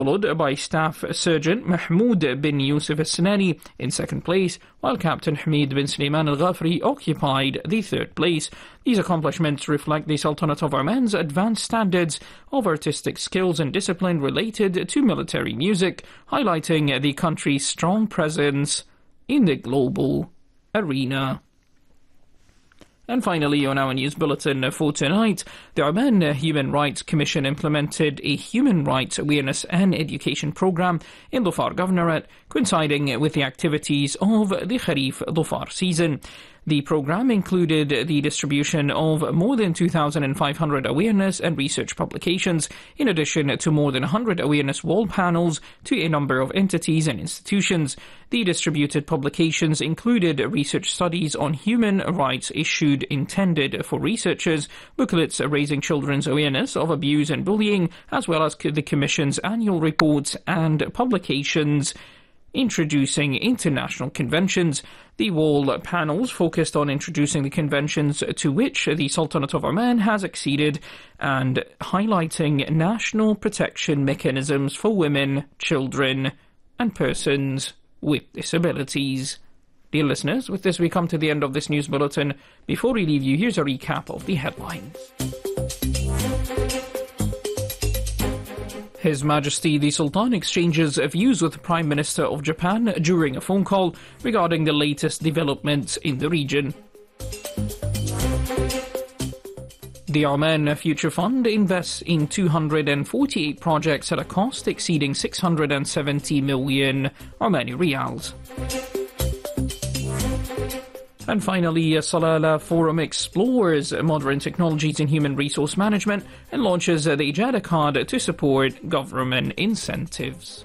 followed by Staff Sergeant Mahmoud bin Yusuf al-Sinani in second place, while Captain Hamid bin Sulaiman al-Ghafri occupied the third place. These accomplishments reflect the Sultanate of Oman's advanced standards of artistic skills and discipline related to military music, highlighting the country's strong presence in the global arena. And finally, on our news bulletin for tonight, the Oman Human Rights Commission implemented a human rights awareness and education program in Dhofar Governorate, coinciding with the activities of the Kharif Dhofar season. The program included the distribution of more than 2,500 awareness and research publications, in addition to more than 100 awareness wall panels to a number of entities and institutions. The distributed publications included research studies on human rights issued intended for researchers, booklets raising children's awareness of abuse and bullying, as well as the Commission's annual reports and publications introducing international conventions. The wall panels focused on introducing the conventions to which the Sultanate of Oman has acceded and highlighting national protection mechanisms for women, children and persons with disabilities. Dear listeners, with this we come to the end of this news bulletin. Before we leave you, here's a recap of the headlines. His Majesty the Sultan exchanges views with the Prime Minister of Japan during a phone call regarding the latest developments in the region. The Oman Future Fund invests in 248 projects at a cost exceeding 670 million Omani riyals. And finally, Salalah Forum explores modern technologies in human resource management and launches the Ijada card to support government incentives.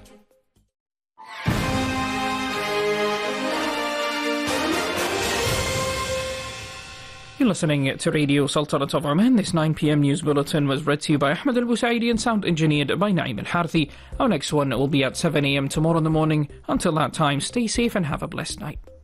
You're listening to Radio Sultanate of Oman. This 9 p.m. news bulletin was read to you by Ahmed Al-Busaidi and sound engineered by Naim Al-Harthi. Our next one will be at 7 a.m. tomorrow in the morning. Until that time, stay safe and have a blessed night.